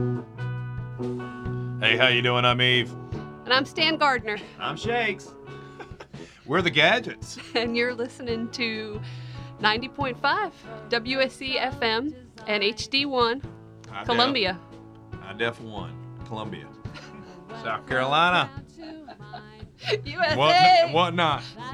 Hey, how you doing? I'm Eve. And I'm Stan Gardner, I'm Shakes. We're the Gadgets. and you're listening to 90.5 WSC FM and HD1 Columbia. Def 1, Columbia. South Carolina. USA! What not?